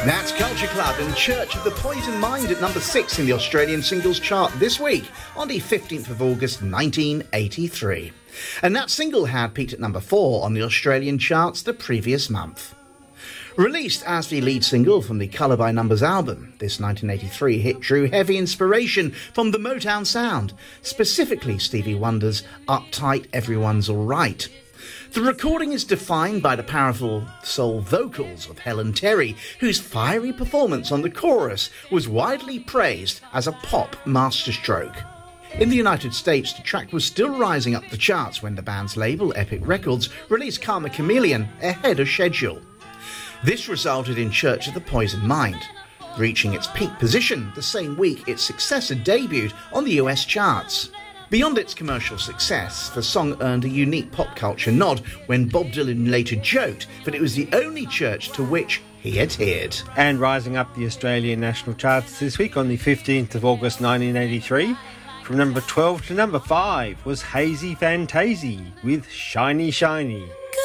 That's Culture Club and Church of the Poison Mind at number 6 in the Australian singles chart this week on the 15th of August 1983. And that single had peaked at number 4 on the Australian charts the previous month. Released as the lead single from the Colour by Numbers album, this 1983 hit drew heavy inspiration from the Motown sound, specifically Stevie Wonder's Uptight Everyone's Alright. The recording is defined by the powerful soul vocals of Helen Terry, whose fiery performance on the chorus was widely praised as a pop masterstroke. In the United States, the track was still rising up the charts when the band's label, Epic Records, released Karma Chameleon ahead of schedule. This resulted in Church of the Poison Mind, reaching its peak position the same week its successor debuted on the US charts. Beyond its commercial success, the song earned a unique pop culture nod when Bob Dylan later joked that it was the only church to which he adhered. And rising up the Australian national charts this week on the 15th of August 1983, from number 12 to number 5 was Hazy Fantasy with Shiny Shiny.